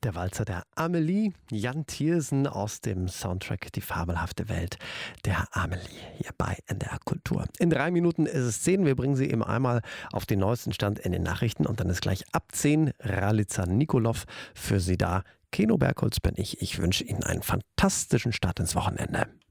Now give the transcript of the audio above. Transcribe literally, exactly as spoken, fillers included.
Der Walzer der Amelie, Jan Tiersen aus dem Soundtrack Die fabelhafte Welt der Amelie hier bei N D R Kultur. In drei Minuten ist es zehn. Wir bringen Sie eben einmal auf den neuesten Stand in den Nachrichten und dann ist gleich ab zehn Ralica Nikolov für Sie da. Keno Bergholz bin ich. Ich wünsche Ihnen einen fantastischen Start ins Wochenende.